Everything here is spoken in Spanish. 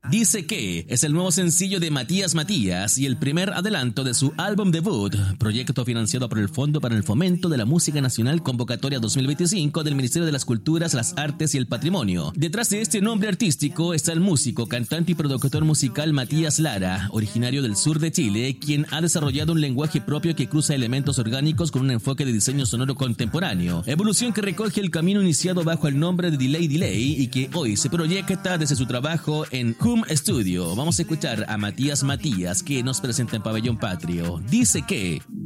Dice que es el nuevo sencillo de Matías Matías y el primer adelanto de su álbum debut, proyecto financiado por el Fondo para el Fomento de la Música Nacional Convocatoria 2025 del Ministerio de las Culturas, las Artes y el Patrimonio. Detrás de este nombre artístico está el músico, cantante y productor musical Matías Lara, originario del sur de Chile, quien ha desarrollado un lenguaje propio que cruza elementos orgánicos con un enfoque de diseño sonoro contemporáneo, evolución que recoge el camino iniciado bajo el nombre de Delay Delay y que hoy se proyecta desde su trabajo en Studio. Vamos a escuchar a Matías Matías, que nos presenta en Pabellón Patrio. Dice que...